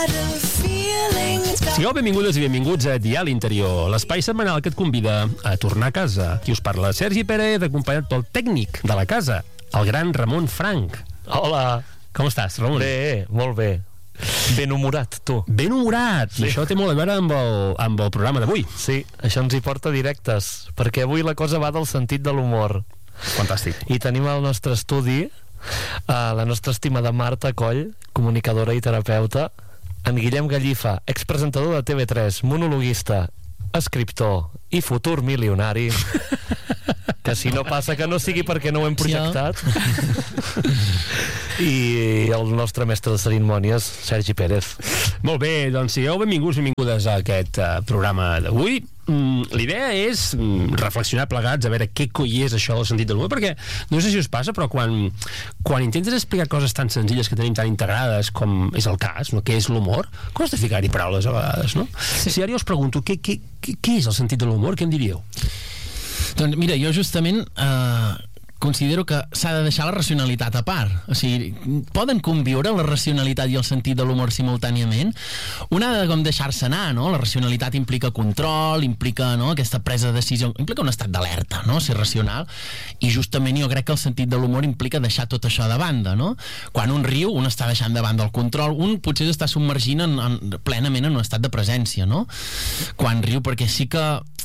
Sigueu benvingudes i benvinguts a Dial Interior, l'espai setmanal que et convida a tornar a casa. Qui us parla? Sergi Pérez, acompanyat pel tècnic de la casa, el gran Ramon Frank. Hola. Com estàs, Ramon? Bé, molt bé. Ben humorat, tu. Ben humorat, sí. I això té molt a veure amb el programa d'avui. Sí, això ens hi porta directes, perquè avui la cosa va del sentit de l'humor. Fantàstic. I tenim al nostre estudi la nostra estimada Marta Coll, comunicadora i terapeuta, en Guillem Gallifa, expresentador de TV3, monologuista, escriptor i futur milionari, que si no passa que no sigui perquè no ho hem projectat, i el nostre mestre de cerimònies, Sergi Pérez. Molt bé, doncs sigueu benvinguts i benvingudes a aquest programa d'avui. L'idea és reflexionar plegats a veure què coi és això del sentit de l'humor, perquè no sé si us passa, però quan intentes explicar coses tan senzilles que tenim tan integrades com és el cas, no? Què és l'humor, costa ficar-hi paraules a vegades, no? Sí. Si ara jo us pregunto què és el sentit de l'humor, què em diríeu? Doncs mira, jo justament considero que s'ha de deixar la racionalitat a part. O sigui, poden conviure la racionalitat i el sentit de l'humor simultàniament. Una ha de com deixar-se anar, no? La racionalitat implica control, implica, no, aquesta presa de decisió, implica un estat d'alerta, no? Ser racional. I justament jo crec que el sentit de l'humor implica deixar tot això de banda, no? Quan un riu, un està deixant de banda el control, un potser s'està submergint plenament en un estat de presència, no? Quan riu, perquè sí que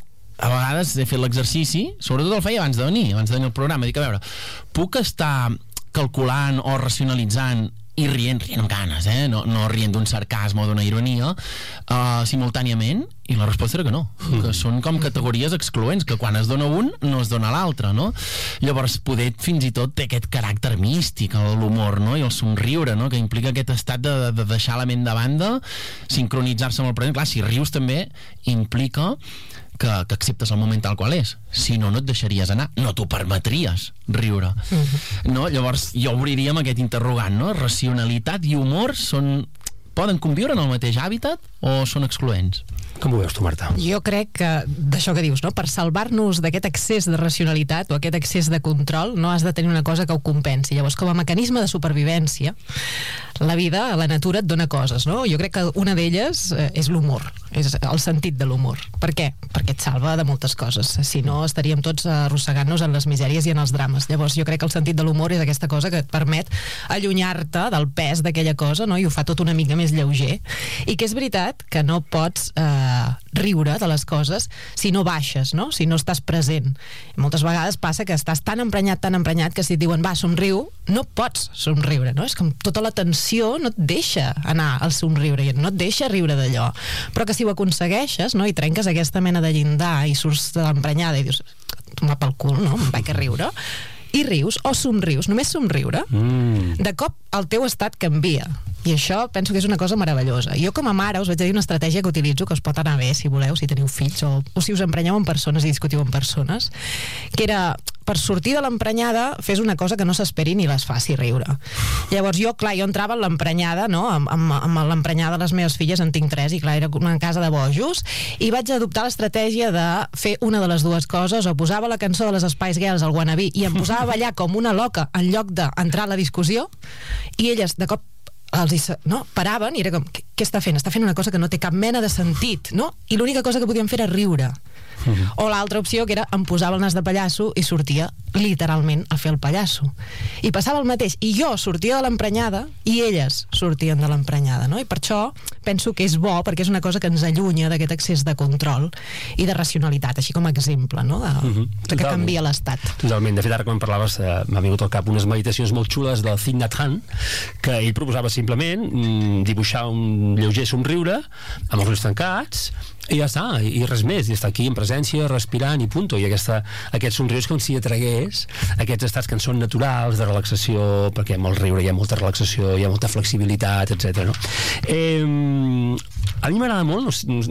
a vegades he fet l'exercici, sobretot el feia abans de venir al programa, dic, a veure, puc estar calculant o racionalitzant i rient amb ganes, no rient d'un sarcasme o d'una ironia simultàniament? I la resposta era que no, que són com categories excloents, que quan es dona un no es dona l'altre, no? Llavors poder fins i tot té aquest caràcter místic l'humor, no? I el somriure, no? Que implica aquest estat de deixar la ment de banda, sincronitzar-se amb el present. Clar, si rius també implica que acceptes el moment tal qual és. Si no, no et deixaries anar, no t'ho permetries riure, no? Llavors jo obriria amb aquest interrogant, no? Racionalitat i humor poden conviure en el mateix hàbitat o són excloents? Com ho veus tu, Marta? Jo crec que, d'això que dius, no? Per salvar-nos d'aquest excés de racionalitat o aquest excés de control, no has de tenir una cosa que ho compensi. Llavors, com a mecanisme de supervivència, la vida, la natura et dona coses, no? Jo crec que una d'elles és l'humor, és el sentit de l'humor. Per què? Perquè et salva de moltes coses. Si no, estaríem tots arrossegant-nos en les misèries i en els drames. Llavors, jo crec que el sentit de l'humor és aquesta cosa que et permet allunyar-te del pes d'aquella cosa, no? I ho fa tot una mica més lleuger. I que és veritat que no pots riure de les coses si no baixes, no? Si no estàs present. I moltes vegades passa que estàs tan emprenyat que si et diuen, va, somriu, no pots somriure, no? És com tota la tensió no et deixa anar al somriure i no et deixa riure d'allò. Però que si ho aconsegueixes, no? I trenques aquesta mena de llindar i surts de l'emprenyada i dius, toma pel cul, no? Em vaig a riure. I rius o somrius, només somriure, de cop el teu estat canvia. I això penso que és una cosa meravellosa. Jo com a mare us vaig dir una estratègia que utilitzo, que us pot anar bé si voleu, si teniu fills o si us emprenyeu amb persones i discutiu amb persones, que era, per sortir de l'emprenyada, fes una cosa que no s'esperi ni les faci riure. Llavors jo entrava en l'emprenyada, no? Amb l'emprenyada de les meves filles, en tinc 3, i clar, era una casa de bojos, i vaig adoptar l'estratègia de fer una de les dues coses, o posava la cançó de les Spice Girls, el Wannabe, i em posava a ballar com una loca en lloc d'entrar a la discussió, i elles de cop paraven i era com, què està fent? Està fent una cosa que no té cap mena de sentit, no? I l'única cosa que podíem fer era riure. O l'altra opció, que era em posava el nas de pallasso i sortia literalment a fer el pallasso. I passava el mateix. I jo sortia de l'emprenyada i elles sortien de l'emprenyada, no? I per això penso que és bo, perquè és una cosa que ens allunya d'aquest excés de control i de racionalitat, així com a exemple, no? Que canvia l'estat. Totalment. De fet, ara quan parlaves m'ha vingut al cap unes meditacions molt xules del Thich Nhat Hanh, que ell proposava simplement dibuixar un lleuger somriure amb els ulls tancats i ja està, i res més, i estar aquí en presència, respirant i punto, i aquest somriure és com si atragués aquests estats que en són naturals de relaxació, perquè amb el riure hi ha molta relaxació, hi ha molta flexibilitat, etc. No? A mi m'agrada molt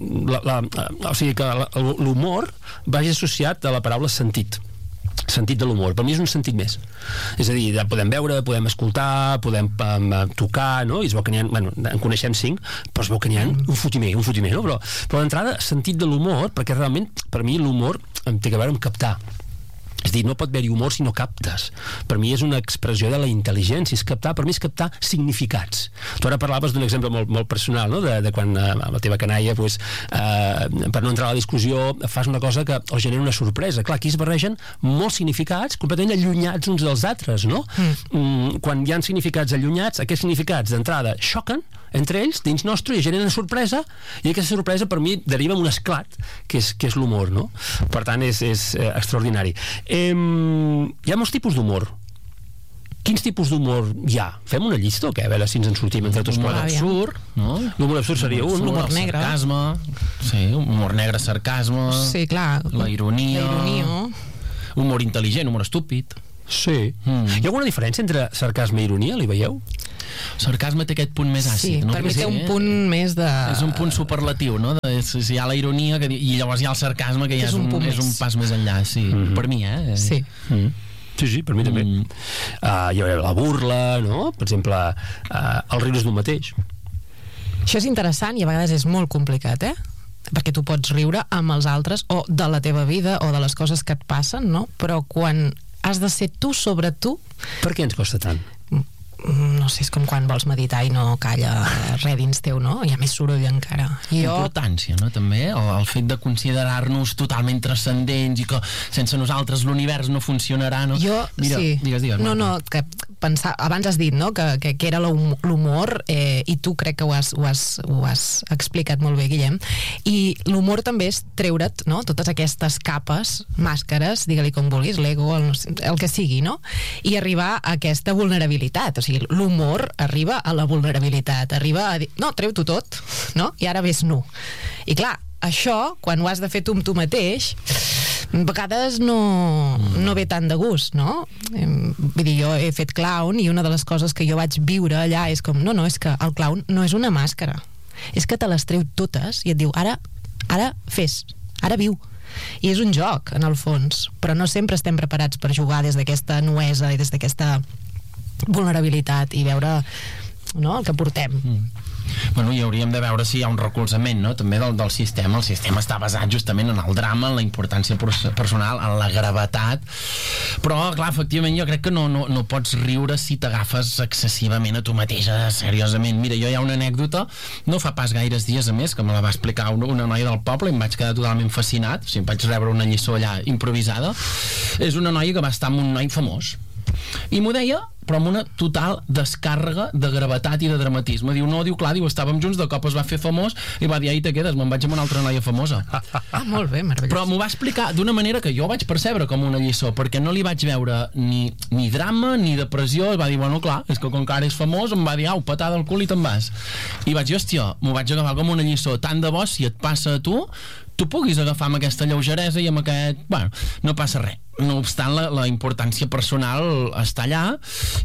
o sigui que l'humor vagi associat a la paraula sentit de l'humor. Per mi és un sentit més. És a dir, podem veure, podem escoltar, podem tocar, no? I es veu que n'hi ha, bueno, en coneixem 5, però es veu que n'hi ha un fotimer, no? Però d'entrada, sentit de l'humor, perquè realment, per mi, l'humor té a veure amb captar. És a dir, no pot haver-hi humor si no captes. Per mi és una expressió de la intel·ligència, per mi és captar significats. Tu ara parlaves d'un exemple molt personal, no? de quan amb la teva canalla, pues, per no entrar a la discussió, fas una cosa que els genera una sorpresa. Clar, aquí es barregen molts significats completament allunyats uns dels altres, no? Quan hi ha significats allunyats, aquests significats d'entrada xoquen entre ells, dins nostre, i generen sorpresa, i aquesta sorpresa per mi deriva en un esclat, que és l'humor, no? Per tant, és extraordinari. Hi ha molts tipus d'humor. Quins tipus d'humor hi ha? Fem una llista o què? A veure si ens en sortim entre tots L'humor plegats. absurd, no? L'humor absurd seria un. L'humor negre. Sarcasme, sí, humor negre, sarcasme, Sí, clar. la ironia, humor intel·ligent, humor estúpid. Sí. Hi ha alguna diferència entre sarcasme i ironia, li veieu? Sarcasme té aquest punt més àcid, Sí, no? per mi té un punt més de... És un punt superlatiu, no? Hi ha la ironia i llavors hi ha el sarcasme, que ja és un pas més enllà, sí. Per mi, Sí. Sí, per mi també. Hi ha la burla, no? Per exemple, el riure d'un mateix. Això és interessant i a vegades és molt complicat, perquè tu pots riure amb els altres o de la teva vida o de les coses que et passen, no? Però quan has de ser tu sobre tu... Per què ens costa tant? No sé, és com quan vols meditar i no calla res dins teu, no? Hi ha més soroll encara. Importància, no? També el fet de considerar-nos totalment transcendents i que sense nosaltres l'univers no funcionarà, no? Mira, sí. Digues, no, que pensar, abans has dit, no?, que era l'humor, i tu crec que ho has explicat molt bé, Guillem, i l'humor també és treure't, no?, totes aquestes capes, màscares, digue-li com vulguis, l'ego, el que sigui, no?, i arribar a aquesta vulnerabilitat. O sigui, l'humor arriba a la vulnerabilitat, arriba a dir, no, treu-t'ho tot, no?, i ara ves nu. I clar, això, quan ho has de fer tu amb tu mateix, a vegades no ve tant de gust, no? Vull dir, jo he fet clown i una de les coses que jo vaig viure allà és com, no, és que el clown no és una màscara, és que te les treu totes i et diu, ara fes, ara viu. I és un joc, en el fons, però no sempre estem preparats per jugar des d'aquesta nuesa i des d'aquesta vulnerabilitat i veure, no?, el que portem. Bueno, i hauríem de veure si hi ha un recolzament, no?, també del sistema. El sistema està basat justament en el drama, en la importància personal, en la gravetat, però, clar, efectivament, jo crec que no pots riure si t'agafes excessivament a tu mateixa, seriosament. Mira, jo hi ha una anècdota, no fa pas gaires dies, a més, que me la va explicar una noia del poble i em vaig quedar totalment fascinat, o sigui, em vaig rebre una lliçó allà improvisada. És una noia que va estar amb un noi famós, i m'ho deia, però amb una total descàrrega de gravetat i de dramatisme. Diu, estàvem junts, de cop es va fer famós i va dir, ahí te quedes, me'n vaig amb una altra noia famosa. Molt bé, meravellós. Però m'ho va explicar d'una manera que jo vaig percebre com una lliçó, perquè no li vaig veure ni drama ni depressió. Va dir, bueno, clar, és que com que ara és famós, em va dir, au, patada al cul i te'n vas. I vaig dir, hòstia, m'ho vaig agafar com una lliçó. Tant de bo, si et passa a tu puguis agafar amb aquesta lleugeresa i amb aquest... Bueno, no passa res. No obstant, la importància personal està allà.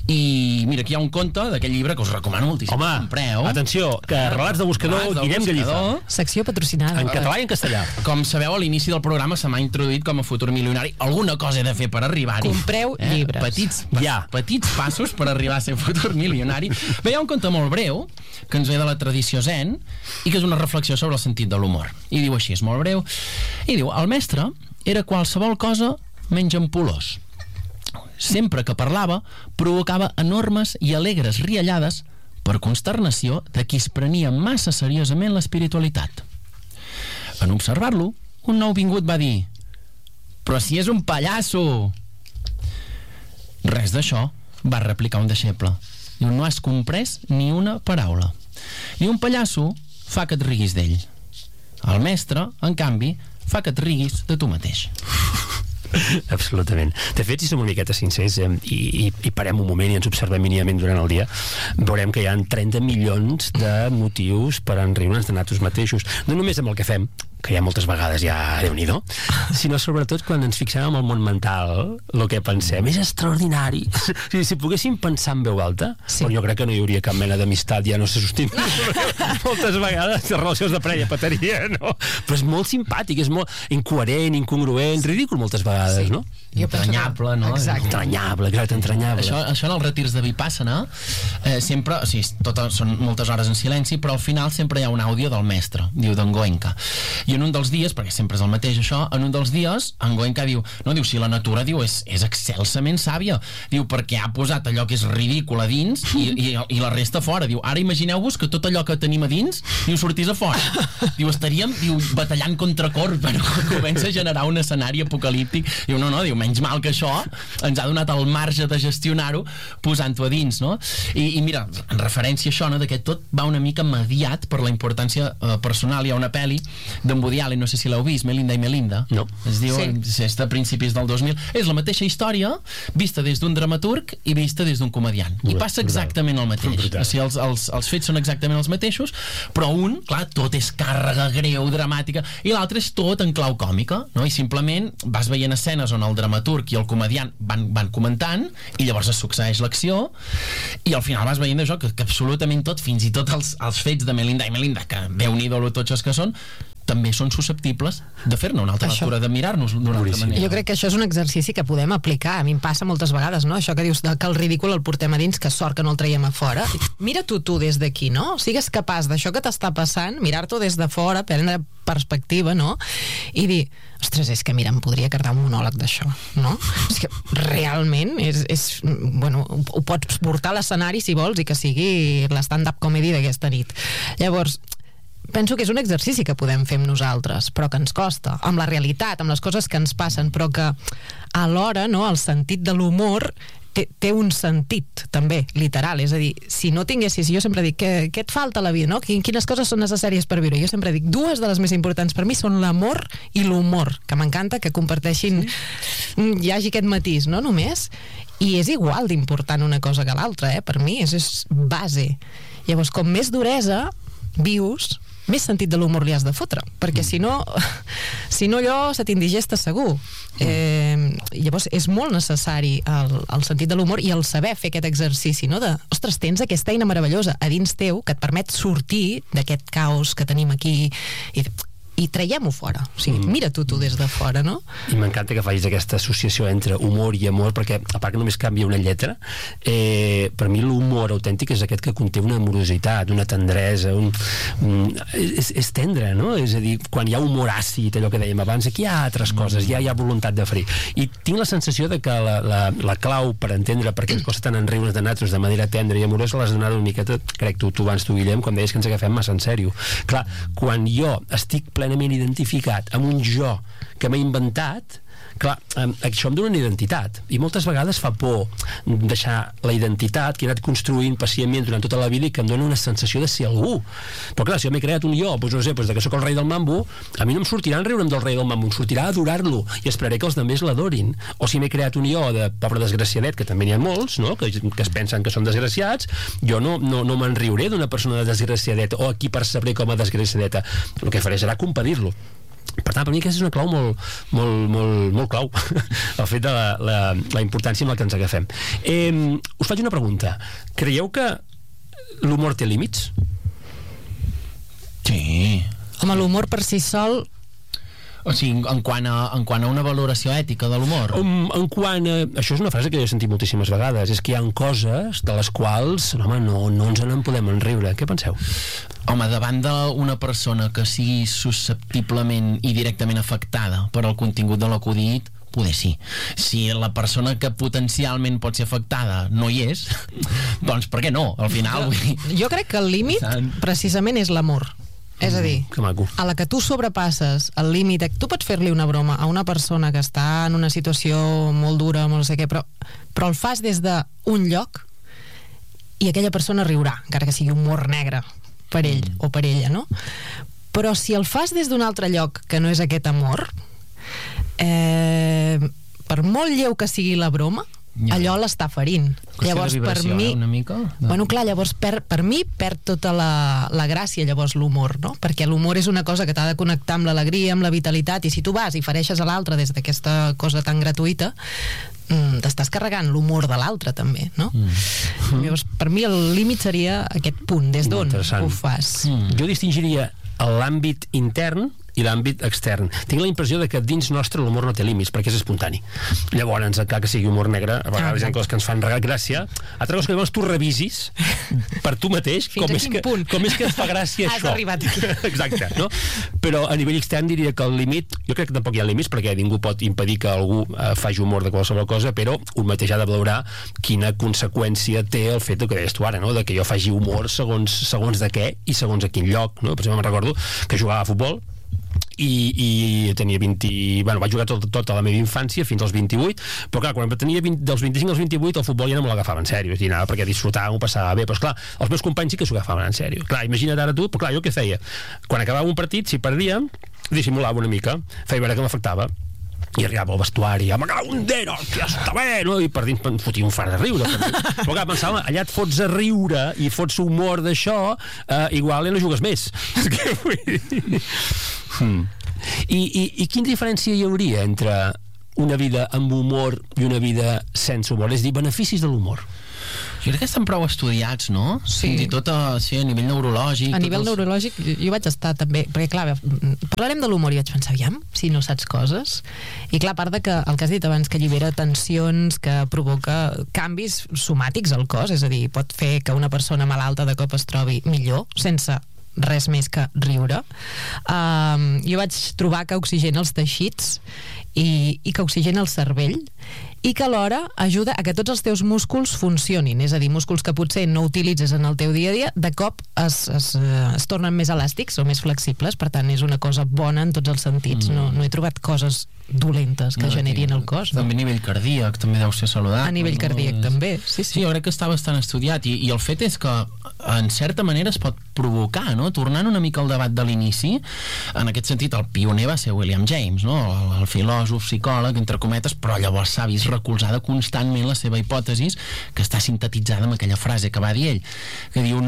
I mira, aquí hi ha un conte d'aquest llibre que us recomano moltíssim. Home, compreu. Atenció, que Relats de Buscador, Guillem Gallifa. Secció patrocinada. En català i en castellà. Com sabeu, a l'inici del programa se m'ha introduït com a futur milionari. Alguna cosa he de fer per arribar-hi. Compreu llibres. Petits passos per arribar a ser futur milionari. Bé, hi ha un conte molt breu que ens ve de la tradició zen i que és una reflexió sobre el sentit de l'humor. I diu així, és molt breu, i diu, el mestre era qualsevol cosa menys ampulós. Sempre que parlava, provocava enormes i alegres riallades per consternació de qui es prenia massa seriosament l'espiritualitat. En observar-lo, un nouvingut va dir, però si és un pallasso! Res d'això, va replicar un deixeble. Diu, no has comprès ni una paraula. I un pallasso fa que et riguis d'ell. El mestre, en canvi, fa que et riguis de tu mateix. Absolutament. De fet, si som una miqueta sincers i parem un moment i ens observem mínimament durant el dia, veurem que hi ha 30 milions de motius per enriure'ns de nosaltres mateixos. No només amb el que fem, que hi ha moltes vegades ja, Déu-n'hi-do, sinó sobretot quan ens fixem en el món mental, el que pensem és extraordinari. Si poguéssim pensar en veu alta, sí. Però jo crec que no hi hauria cap mena d'amistat, ja no se sostim. Moltes vegades de relacions de parella petaria, no? Però és molt simpàtic, és molt incoherent, incongruent, ridícul moltes vegades, no? Entranyable, no? Exacte. Entranyable. Això en els retirs de Vipassana sempre, o sigui, són moltes hores en silenci, però al final sempre hi ha un àudio del mestre, diu d'en Goenka. I en un dels dies, perquè sempre és el mateix això, en un dels dies en Goenka diu, si la natura diu és excelsament sàvia, diu, perquè ha posat allò que és ridícul a dins i la resta fora. Diu, ara imagineu-vos que tot allò que tenim a dins sortís a fora. Diu, estaríem batallant contra corps, però comença a generar un escenari apocalíptic. Diu, diu, menys mal que això ens ha donat el marge de gestionar-ho posant-ho a dins, no? I mira, en referència a això, que tot va una mica mediat per la importància personal. Hi ha una pel·li d'en Woody Allen, no sé si l'heu vist, Melinda i Melinda. No. Es diu, és de principis del 2000. És la mateixa història vista des d'un dramaturg i vista des d'un comediant. I passa exactament el mateix. O sigui, els fets són exactament els mateixos, però un, clar, tot és càrrega greu, dramàtica, i l'altre és tot en clau còmica, no? I simplement vas veient escenes on el dramaturg i el comediant van comentant, i llavors es succeeix l'acció, i al final vas veient això, que absolutament tot, fins i tot els fets de Melinda i Melinda, que Déu-n'hi-do lo totxos que són, també són susceptibles de fer-ne una altra lectura, de mirar-nos d'una altra manera. Jo crec que això és un exercici que podem aplicar. A mi em passa moltes vegades, no? Això que dius que el ridícul el portem a dins, que sort que no el traiem a fora. Mira-t'ho tu des d'aquí, no? Sigues capaç d'això que t'està passant, mirar-t'ho des de fora, prendre perspectiva, no? I dir, ostres, és que mira, em podria quedar un monòleg d'això, no? És que realment bueno, ho pots portar a l'escenari si vols i que sigui l'stand-up comedy d'aquesta nit. Llavors, penso que és un exercici que podem fer amb nosaltres, però que ens costa, amb la realitat, amb les coses que ens passen, però que alhora, no, el sentit de l'humor té un sentit també, literal, és a dir, si no tinguessis, jo sempre dic, què et falta a la vida, no? Quines coses són necessàries per viure? Jo sempre dic, dues de les més importants per mi són l'amor i l'humor, que m'encanta que comparteixin, hi hagi aquest matís, no només, i és igual d'important una cosa que l'altra, per mi és base. Llavors, com més duresa vius, més sentit de l'humor li has de fotre, perquè si no allò se t'indigesta segur. Llavors és molt necessari el sentit de l'humor i el saber fer aquest exercici, no? Ostres, tens aquesta eina meravellosa a dins teu que et permet sortir d'aquest caos que tenim aquí i traiem-ho fora, o sigui, mira-t'ho tu des de fora, no? I m'encanta que facis aquesta associació entre humor i amor, perquè a part que només canvia una lletra, per mi l'humor autèntic és aquest que conté una amorositat, una tendresa, és tendre, no? És a dir, quan hi ha humor àcid, allò que dèiem abans, aquí hi ha altres coses, ja hi ha voluntat de ferir. I tinc la sensació de que la clau per entendre per què ens costa tant en riure's de nosaltres de manera tendra i amorosa l'has donat una miqueta, crec tu abans, Guillem, quan deies que ens agafem massa en sèrio. Clar, quan jo estic plenament identificat amb un jo que m'he inventat, clar, això em dona una identitat i moltes vegades fa por deixar la identitat que he anat construint pacientment durant tota la vida i que em dona una sensació de ser algú. Però clar, si jo m'he creat un jo, doncs no sé, de que sóc el rei del mambo, a mi no em sortirà en riure'm del rei del mambo, em sortirà a adorar-lo i esperaré que els altres l'adorin. O si m'he creat un jo de pobre desgraciadet, que també n'hi ha molts, no? que es pensen que són desgraciats, jo no me'n riuré d'una persona desgraciadeta o aquí percebré com a desgraciadeta. El que faré serà compadir-lo. Per tant, per mi aquesta és una clau molt clau, el fet de la importància amb la que ens agafem. Us faig una pregunta. Creieu que l'humor té límits? Sí. Home, l'humor per si sol... O sigui, en quant a una valoració ètica de l'humor? Això és una frase que he sentit moltíssimes vegades, és que hi ha coses de les quals, home, no ens en podem enriure. Què penseu? Home, davant d'una persona que sigui susceptiblement i directament afectada per el contingut de l'acudit, poder sí. Si la persona que potencialment pot ser afectada no hi és, doncs per què no? Al final... Jo crec que el límit precisament és l'amor. És a dir, a la que tu sobrepasses el límit, tu pots fer-li una broma a una persona que està en una situació molt dura, molt no sé què, però el fas des d'un lloc i aquella persona riurà, encara que sigui humor negre per ell o per ella, no? Però si el fas des d'un altre lloc que no és aquest amor, per molt lleu que sigui la broma, allò l'està ferint. Llavors, per mi... una mica? Bueno, clar, llavors per mi perd tota la gràcia, llavors, l'humor, no? Perquè l'humor és una cosa que t'ha de connectar amb l'alegria, amb la vitalitat, i si tu vas i fereixes a l'altre des d'aquesta cosa tan gratuïta, t'estàs carregant l'humor de l'altre també, no? Llavors, per mi el límit seria aquest punt, des d'on ho fas. Jo distingiria l'àmbit intern i l'àmbit extern. Tinc la impressió de que dins nostre l'humor no té límits, perquè és espontani. Llavors, clar que sigui humor negre, a vegades hi ha coses que ens fan gràcia. Altra cosa que llavors tu revisis per tu mateix com és que et fa gràcia això. Has arribat aquí. Exacte, no? Però a nivell extern diria que el límit, jo crec que tampoc hi ha límits, perquè ningú pot impedir que algú faci humor de qualsevol cosa, però un mateix ha de valorar quina conseqüència té el fet que deies tu ara, no? De que jo faci humor segons de què i segons a quin lloc, no? Per exemple, me'n recordo que jugava a futbol i tenia 20... Bueno, vaig jugar tota la meva infància fins als 28, però clar, quan tenia dels 25 als 28 el futbol ja no me l'agafava en sèrio, perquè disfrutava, m'ho passava bé, però esclar, els meus companys sí que s'ho agafaven en sèrio. Clar, imagina't ara tu, però clar, jo què feia? Quan acabava un partit, si perdíem, dissimulava una mica, feia veure que m'afectava, i arribava al vestuari, me cago un deno, ja està bé, no? I per dins em fotia un far de riure. Però clar, pensava, allà et fots a riure i fots humor d'això, igual ja no jugues més. I quina diferència hi hauria entre una vida amb humor i una vida sense humor? És a dir, beneficis de l'humor. Jo crec que estan prou estudiats, no? Sí. Fins i tot a nivell neurològic. A nivell neurològic jo vaig estar també, perquè clar, parlarem de l'humor i vaig pensar, aviam, si no saps coses. I clar, a part de que el que has dit abans, que allibera tensions, que provoca canvis somàtics al cos, és a dir, pot fer que una persona malalta de cop es trobi millor, sense res més que riure. Jo vaig trobar que oxigena els teixits i que oxigena el cervell i que alhora ajuda a que tots els teus músculs funcionin, és a dir, músculs que potser no utilitzes en el teu dia a dia, de cop es tornen més elàstics o més flexibles, per tant és una cosa bona en tots els sentits. No he trobat coses dolentes que generin el cos. També a nivell cardíac també deu ser saludable. A nivell cardíac també, sí. Sí, jo crec que està bastant estudiat i el fet és que en certa manera es pot provocar, no? Tornant una mica al debat de l'inici, en aquest sentit el pioner va ser William James, no? El filòsof, psicòleg, entre cometes, però llavors s'ha vist recolzada constantment la seva hipòtesi, que està sintetitzada en aquella frase que va dir ell, que diu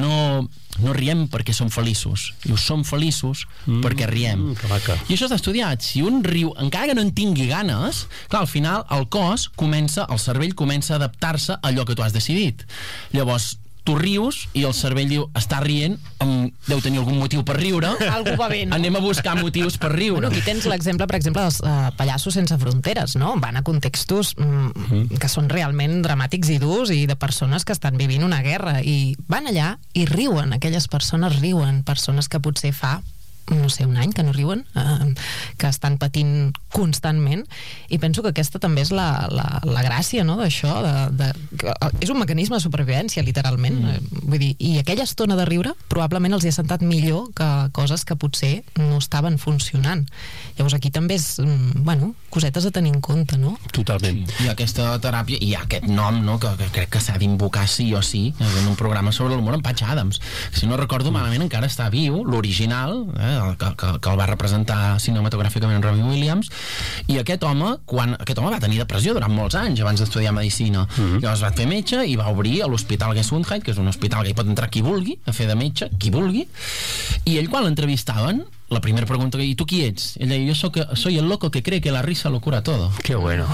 no riem perquè som feliços, diu som feliços perquè riem. I això s'ha estudiat. Si un riu, encara que no en tingui ganes, clar, al final el cos comença, el cervell comença a adaptar-se a allò que tu has decidit. Llavors tu rius i el cervell diu, està rient, deu tenir algun motiu per riure. Algú va bé, no? Anem a buscar motius per riure. Bueno, aquí tens l'exemple, per exemple, dels Pallassos sense fronteres, no? Van a contextos que són realment dramàtics i durs i de persones que estan vivint una guerra i van allà i riuen, aquelles persones riuen, persones que potser fa no sé, un any que no riuen, que estan patint constantment, i penso que aquesta també és la gràcia, no?, d'això, és un mecanisme de supervivència, literalment. Vull dir, i aquella estona de riure probablement els hi ha sentat millor que coses que potser no estaven funcionant. Llavors aquí també és, bueno, cosetes a tenir en compte, no? Totalment. Sí. I aquesta teràpia, i aquest nom, no?, que crec que s'ha d'invocar sí o sí en un programa sobre l'humor, en Patch Adams. Si no recordo malament, encara està viu, l'original, que el va representar cinematogràficament Robin Williams, i aquest home va tenir depressió durant molts anys abans d'estudiar medicina. Llavors va fer metge i va obrir a l'Hospital Gesundheit, que és un hospital que hi pot entrar qui vulgui a fer de metge, qui vulgui, i ell quan l'entrevistaven, la primera pregunta que, ¿y tú qui ets? Ell deia, yo soy el loco que cree que la risa lo cura todo. Qué bueno.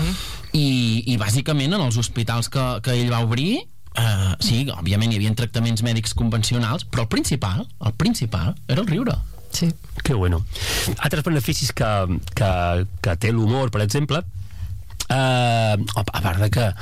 I bàsicament en els hospitals que ell va obrir, sí, òbviament hi havia tractaments mèdics convencionals, però el principal era el riure. Sí. Que bueno. Altres beneficis que té l'humor, per exemple, a part de que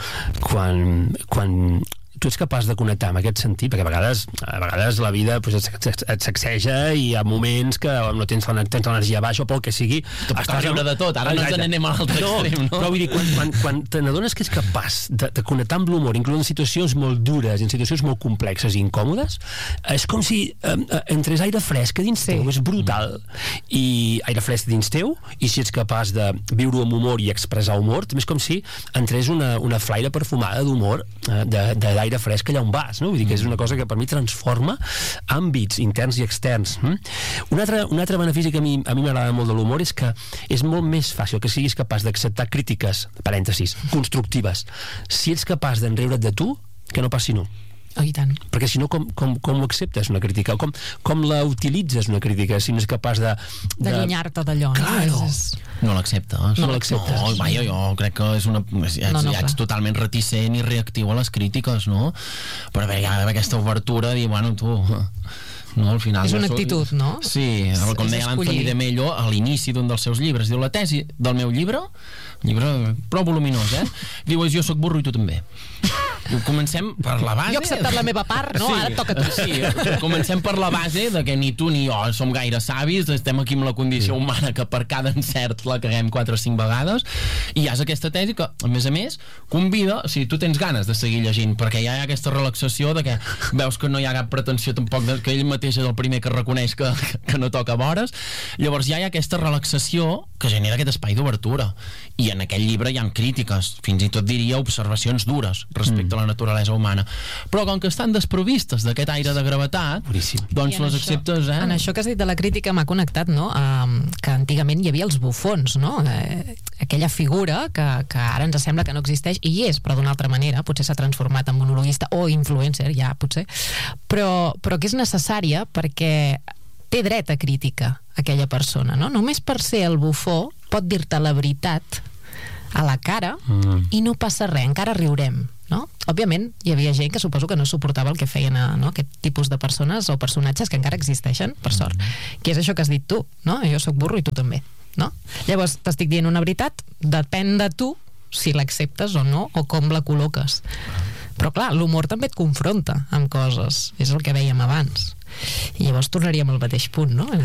quan tu ets capaç de connectar amb aquest sentit, perquè a vegades la vida pues, et sacseja i hi ha moments que no tens l'energia baixa o pel que sigui. Tu pots riure de tot, ara no ens n'anem a l'altre extrem, no? Però vull dir, quan te n'adones que és capaç de connectar amb l'humor, inclús en situacions molt dures, en situacions molt complexes i incòmodes, és com si entrés aire fresc dins teu, és brutal. I aire fresc dins teu, i si ets capaç de viure amb humor i expressar humor, també és com si entrés una flaire perfumada d'humor, d'aire fresc allà on vas, no? Vull dir que és una cosa que per mi transforma àmbits interns i externs. Un altre benefici que a mi m'agrada molt de l'humor és que és molt més fàcil que siguis capaç d'acceptar crítiques, parèntesis, constructives, si ets capaç d'enreure't de tu, que no passi no. Oh, i tant. Perquè si no, com ho acceptes una crítica? Com la utilitzes una crítica si no és capaç d'allunyar-te d'allò? Claro. No l'acceptes. No l'acceptes. No, vaja, jo crec que ets totalment reticent i reactiu a les crítiques, no? Però hi ha aquesta obertura de dir, bueno, tu... no? Al final És una actitud, no? Sí, com deia l'Anthony de Mello a l'inici d'un dels seus llibres, diu, la tesi del meu llibre, un llibre prou voluminós, diu, és jo sóc burro i tu també. Diu, comencem per la base... Jo he acceptat la meva part, no? Ara toca a tu. Sí, comencem per la base de que ni tu ni jo som gaire savis, estem aquí amb la condició humana que per cada encert la caguem 4 o 5 vegades, i hi ha aquesta tesi que, a més, convida, o sigui, tu tens ganes de seguir llegint, perquè ja hi ha aquesta relaxació de que veus que no hi ha cap pretensió tampoc, que ell mateix és el primer que reconeix que no toca vores, llavors ja hi ha aquesta relaxació que genera aquest espai d'obertura, i en aquell llibre hi ha crítiques, fins i tot diria observacions dures respecte a la naturalesa humana, però com que estan desprovistes d'aquest aire de gravetat, doncs les acceptes, En això que has dit de la crítica m'ha connectat, no? Que antigament hi havia els bufons, no? Aquella figura que ara ens sembla que no existeix, i hi és, però d'una altra manera, potser s'ha transformat en monologuista o influencer, ja potser, però que és necessària perquè té dret a crítica aquella persona, no? Només per ser el bufó pot dir-te la veritat a la cara i no passa res, encara riurem, no? Òbviament hi havia gent que suposo que no suportava el que feien, no? Aquest tipus de persones o personatges que encara existeixen, per sort, que és això que has dit tu, no? Jo sóc burro i tu també, no? Llavors t'estic dient una veritat, depèn de tu si l'acceptes o no, o com la col·loques. Però clar, l'humor també et confronta amb coses, és el que dèiem abans, i llavors tornaríem al mateix punt, no?